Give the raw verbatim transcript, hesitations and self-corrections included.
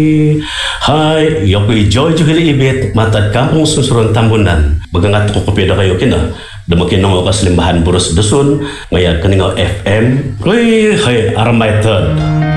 Hai, yo ko Joy Juhili Ibit, matad kampung susuron tambunan. Bagangat ko kopeda kayo kina. Damakin nang okas limbahan buros dusun, ngayag kaningaw F M. Uy, hay, aramay tad.